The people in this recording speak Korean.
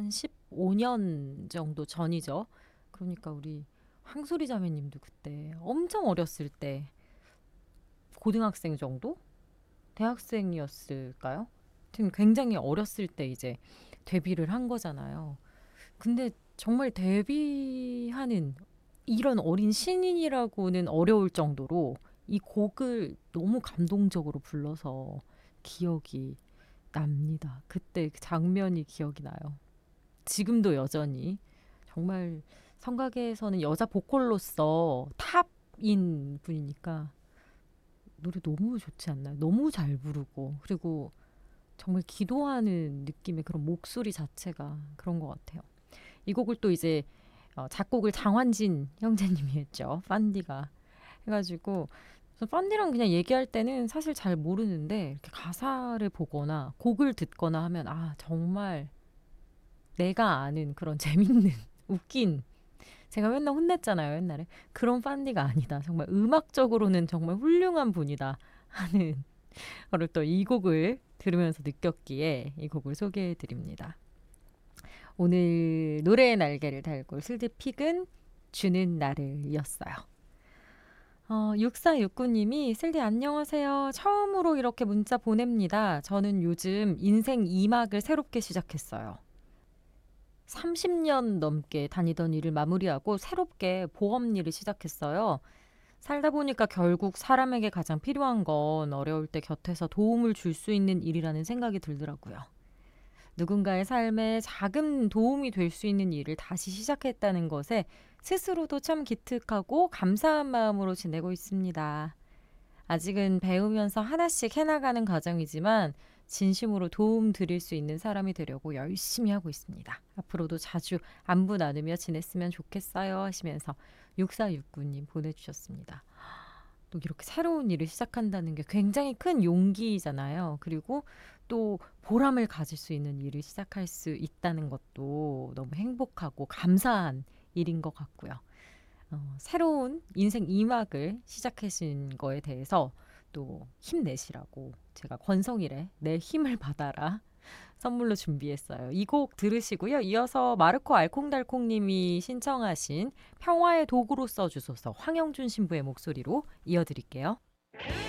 한 15년 정도 전이죠. 그러니까 우리 황소리 자매님도 그때 엄청 어렸을 때 고등학생 정도? 대학생이었을까요? 하여튼 굉장히 어렸을 때 이제 데뷔를 한 거잖아요. 근데 정말 데뷔하는 이런 어린 신인이라고는 어려울 정도로 이 곡을 너무 감동적으로 불러서 기억이 납니다. 그때 그 장면이 기억이 나요. 지금도 여전히 정말 성가계에서는 여자 보컬로서 탑인 분이니까 노래 너무 좋지 않나요? 너무 잘 부르고 그리고 정말 기도하는 느낌의 그런 목소리 자체가 그런 것 같아요. 이 곡을 또 이제 작곡을 장환진 형제님이 했죠. 빤디가 해가지고 그래서 빤디랑 그냥 얘기할 때는 사실 잘 모르는데 이렇게 가사를 보거나 곡을 듣거나 하면 아 정말 내가 아는 그런 재밌는 웃긴 제가 맨날 혼냈잖아요 옛날에 그런 빤디가 아니다 정말 음악적으로는 정말 훌륭한 분이다 하는 거를 또 이 곡을 들으면서 느꼈기에 이 곡을 소개해 드립니다. 오늘 노래의 날개를 달고 슬디픽은 주는 나를 이었어요. 6469님이 슬디 안녕하세요. 처음으로 이렇게 문자 보냅니다. 저는 요즘 인생 2막을 새롭게 시작했어요. 30년 넘게 다니던 일을 마무리하고 새롭게 보험 일을 시작했어요. 살다 보니까 결국 사람에게 가장 필요한 건 어려울 때 곁에서 도움을 줄 수 있는 일이라는 생각이 들더라고요. 누군가의 삶에 작은 도움이 될 수 있는 일을 다시 시작했다는 것에 스스로도 참 기특하고 감사한 마음으로 지내고 있습니다. 아직은 배우면서 하나씩 해나가는 과정이지만 진심으로 도움 드릴 수 있는 사람이 되려고 열심히 하고 있습니다. 앞으로도 자주 안부 나누며 지냈으면 좋겠어요 하시면서 6469님 보내주셨습니다. 또 이렇게 새로운 일을 시작한다는 게 굉장히 큰 용기잖아요. 그리고 또 보람을 가질 수 있는 일을 시작할 수 있다는 것도 너무 행복하고 감사한 일인 것 같고요. 새로운 인생 2막을 시작하신 거에 대해서 또 힘내시라고 제가 권성일의 내 힘을 받아라 선물로 준비했어요. 이 곡 들으시고요. 이어서 마르코 알콩달콩님이 신청하신 평화의 도구로 써주소서 황영준 신부의 목소리로 이어드릴게요.